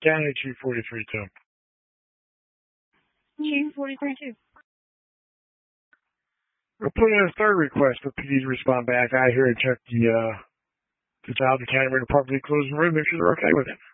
County, Chief 43-2. Chief 43-2. We'll put in a third request for PD to respond back out here and check the job the county made a properly closed room, make sure they're okay with it.